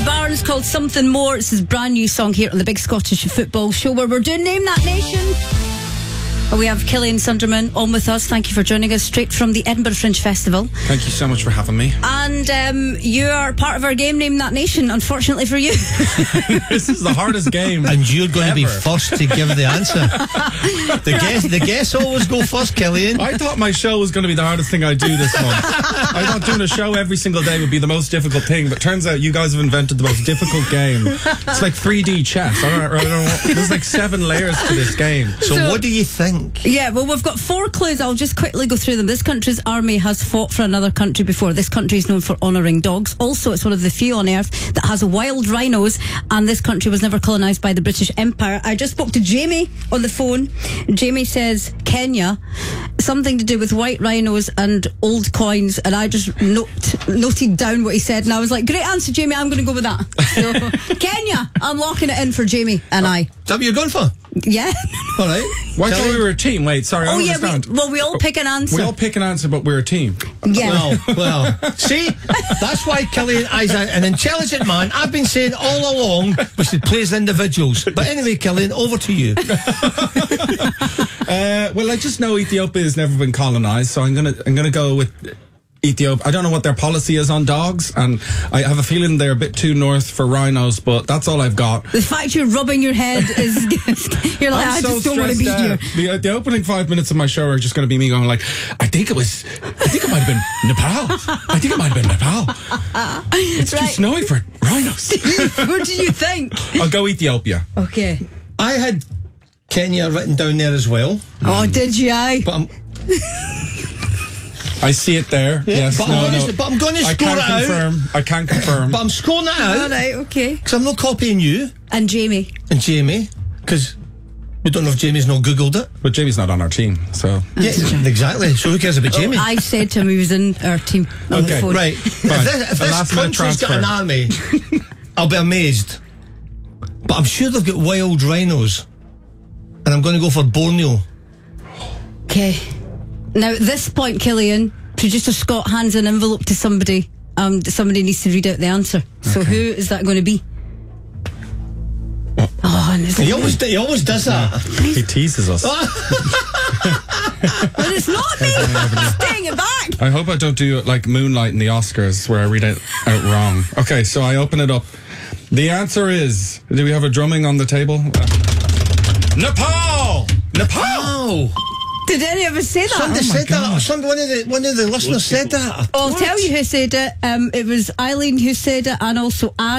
Johnny Barnes called Something More. It's his brand new song here on the Big Scottish Football Show, where we're doing Name That Nation. We have Killian Sunderman on with us. Thank you for joining us straight from the Edinburgh Fringe Festival. Thank you so much for having me. And you are part of our game, Name That Nation, unfortunately for you. This is the hardest game. And you're going ever. to be first to give the answer. The guests always go first, Killian. I thought my show was going to be the hardest thing I do this month. I thought doing a show every single day would be the most difficult thing, but turns out you guys have invented the most difficult game. It's like 3D chess. I don't know, there's like 7 layers to this game. So what do you think? Yeah, well, we've got 4 clues. I'll just quickly go through them. This country's army has fought for another country before. This country is known for honouring dogs. Also, it's one of the few on earth that has wild rhinos, and this country was never colonised by the British Empire. I just spoke to Jamie on the phone. Jamie says Kenya, something to do with white rhinos and old coins, and I just noted down what he said, and I was like, great answer, Jamie, I'm going to go with that. So, Kenya, I'm locking it in for Jamie and I. Is that what you're going for? Yeah. All right. Why thought we were a team? Wait, sorry, I don't yeah, understand. we all pick an answer. We all pick an answer, but we're a team. Yeah. Well, see, that's why Killian is an intelligent man. I've been saying all along we should play as individuals. But anyway, Killian, over to you. Well, I just know Ethiopia has never been colonised, so I'm gonna go with Ethiopia. I don't know what their policy is on dogs, and I have a feeling they're a bit too north for rhinos, but that's all I've got. The fact you're rubbing your head is... you're like, I just don't want to be here. The opening 5 minutes of my show are just going to be me going like, I think it might have been Nepal. I think it might have been Nepal. It's too snowy for rhinos. What do you think? I'll go Ethiopia. Okay. I had Kenya written down there as well. Oh, did you? But I see it there. Yeah, yes, but I'm going to score it out. I can't confirm. But I'm scoring it out. All right, okay. Because I'm not copying you. And Jamie. And Jamie. Because we don't know if Jamie's not Googled it. But Jamie's not on our team, so... Yeah, exactly. So who cares about Jamie? I said to him he was in our team on the phone. Right. If this country's got an army, I'll be amazed. But I'm sure they've got wild rhinos. And I'm going to go for Borneo. Okay. Now, at this point, Killian, producer Scott hands an envelope to somebody. Somebody needs to read out the answer. So who is that going to be? Oh, and he always does that. He teases us. But it's not me. I'm staying it back. I hope I don't do it like Moonlight in the Oscars where I read it out wrong. Okay, so I open it up. The answer is, do we have a drumming on the table? Nepal! Nepal! Did any of us say that? Somebody said that. One of the listeners said that. I'll tell you who said it. It was Eileen who said it, and also Anne.